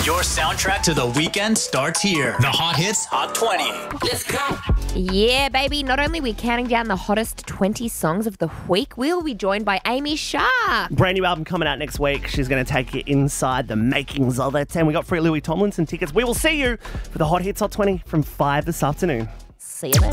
Your soundtrack to the weekend starts here. The Hot Hits Hot 20. Let's go. Yeah, baby. Not only are we counting down the hottest 20 songs of the week, we'll be joined by Amy Sharp. Brand new album coming out next week. She's going to take you inside the makings of it. And we got free Louis Tomlinson tickets. We will see you for the Hot Hits Hot 20 from 5 this afternoon. See you then.